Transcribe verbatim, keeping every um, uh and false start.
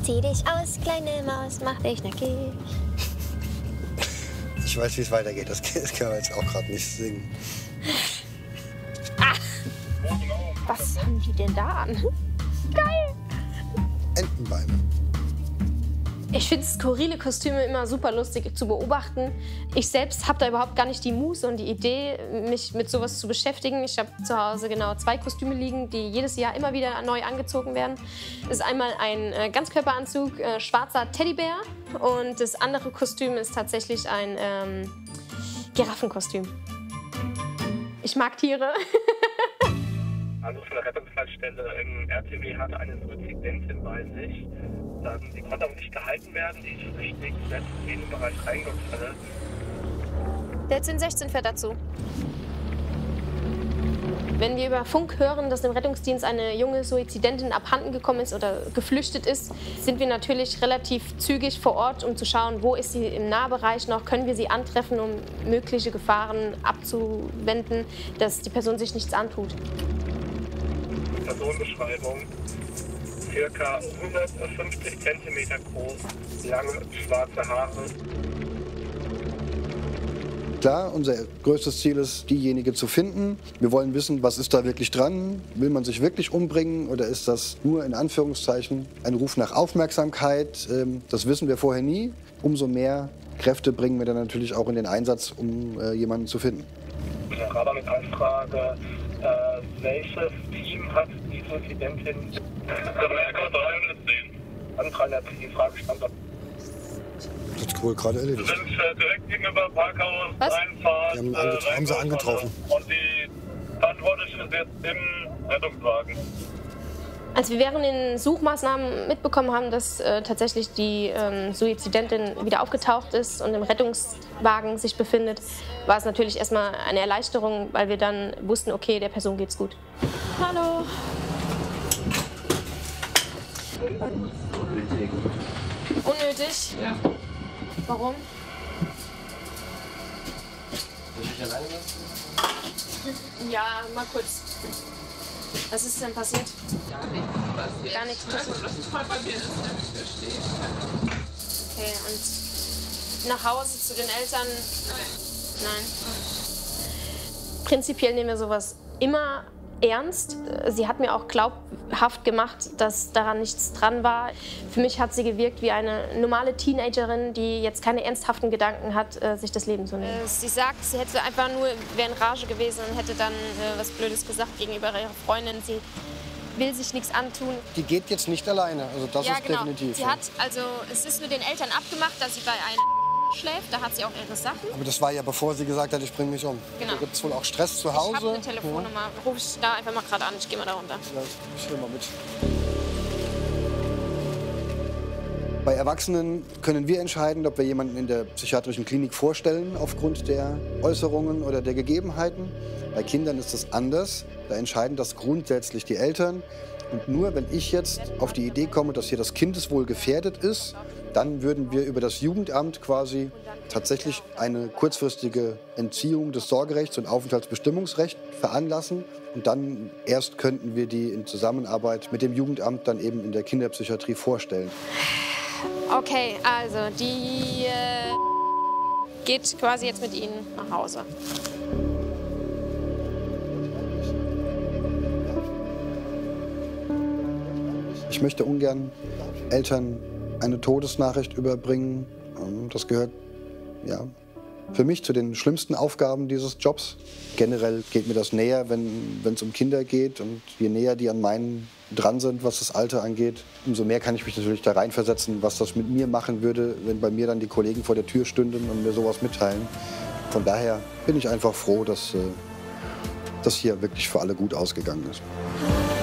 Zieh dich aus, kleine Maus, mach dich nackig. Ich weiß, wie es weitergeht. Das kann man jetzt auch gerade nicht singen. Ah. Was haben die denn da an? Geil! Entenbeine. Ich finde skurrile Kostüme immer super lustig zu beobachten. Ich selbst habe da überhaupt gar nicht die Muße und die Idee, mich mit sowas zu beschäftigen. Ich habe zu Hause genau zwei Kostüme liegen, die jedes Jahr immer wieder neu angezogen werden. Das ist einmal ein äh, Ganzkörperanzug, äh, schwarzer Teddybär, und das andere Kostüm ist tatsächlich ein ähm, Giraffenkostüm. Ich mag Tiere. Anruf von der Rettungsleitstelle, ein R T W hatte eine Suizidentin bei sich. Die konnte aber nicht gehalten werden, die ist richtig nett in den Bereich reingefallen. Der zehn sechzehn fährt dazu. Wenn wir über Funk hören, dass dem Rettungsdienst eine junge Suizidentin abhanden gekommen ist oder geflüchtet ist, sind wir natürlich relativ zügig vor Ort, um zu schauen, wo ist sie im Nahbereich noch, können wir sie antreffen, um mögliche Gefahren abzuwenden, dass die Person sich nichts antut. Personenbeschreibung. Circa hundertfünfzig Zentimeter groß, lange schwarze Haare. Klar, unser größtes Ziel ist, diejenige zu finden. Wir wollen wissen, was ist da wirklich dran? Will man sich wirklich umbringen oder ist das nur in Anführungszeichen ein Ruf nach Aufmerksamkeit? Das wissen wir vorher nie. Umso mehr Kräfte bringen wir dann natürlich auch in den Einsatz, um jemanden zu finden. Herr Raber mit Anfrage, äh, welches Team hat die Suizidentin? An dreihundertzehn, Frage stand da. Das ist wohl gerade erledigt. Wir sind äh, direkt gegenüber Parkhaus, Was? Einfahrt. Die haben, anget haben sie angetroffen. Und die Verantwortliche ist jetzt im Rettungswagen. Als wir während den Suchmaßnahmen mitbekommen haben, dass äh, tatsächlich die ähm, Suizidentin wieder aufgetaucht ist und im Rettungswagen sich befindet, war es natürlich erstmal eine Erleichterung, weil wir dann wussten, okay, der Person geht's gut. Hallo. Unnötig? Ja. Warum? Soll ich dich alleine lassen? Ja, mal kurz. Was ist denn passiert? Gar nichts passiert. Gar nichts passiert. Lass uns mal bei mir das verstehen. Okay, und nach Hause zu den Eltern? Nein. Nein. Prinzipiell nehmen wir sowas immer ernst. Sie hat mir auch glaubhaft gemacht, dass daran nichts dran war. Für mich hat sie gewirkt wie eine normale Teenagerin, die jetzt keine ernsthaften Gedanken hat, sich das Leben zu nehmen. Sie sagt, sie hätte einfach nur, wäre in Rage gewesen und hätte dann äh, was Blödes gesagt gegenüber ihrer Freundin. Sie will sich nichts antun. Die geht jetzt nicht alleine, also das ja, ist genau. definitiv. Sie hat, also, es ist mit den Eltern abgemacht, dass sie bei einer schläft, da hat sie auch ihre Sachen. Aber das war ja bevor sie gesagt hat, ich bringe mich um. Genau. Da gibt es wohl auch Stress zu Hause. Ich habe eine Telefonnummer. Ja. Ruf ich da einfach mal gerade an. Ich gehe mal da runter. Ja, ich nehme mal mit. Bei Erwachsenen können wir entscheiden, ob wir jemanden in der psychiatrischen Klinik vorstellen aufgrund der Äußerungen oder der Gegebenheiten. Bei Kindern ist das anders. Da entscheiden das grundsätzlich die Eltern. Und nur wenn ich jetzt auf die Idee komme, dass hier das Kindeswohl gefährdet ist, dann würden wir über das Jugendamt quasi tatsächlich eine kurzfristige Entziehung des Sorgerechts und Aufenthaltsbestimmungsrechts veranlassen. Und dann erst könnten wir die in Zusammenarbeit mit dem Jugendamt dann eben in der Kinderpsychiatrie vorstellen. Okay, also die äh, geht quasi jetzt mit Ihnen nach Hause. Ich möchte ungern Eltern eine Todesnachricht überbringen. Das gehört ja, für mich zu den schlimmsten Aufgaben dieses Jobs. Generell geht mir das näher, wenn es um Kinder geht. Und je näher die an meinen dran sind, was das Alter angeht, umso mehr kann ich mich natürlich da reinversetzen, was das mit mir machen würde, wenn bei mir dann die Kollegen vor der Tür stünden und mir sowas mitteilen. Von daher bin ich einfach froh, dass äh, das hier wirklich für alle gut ausgegangen ist.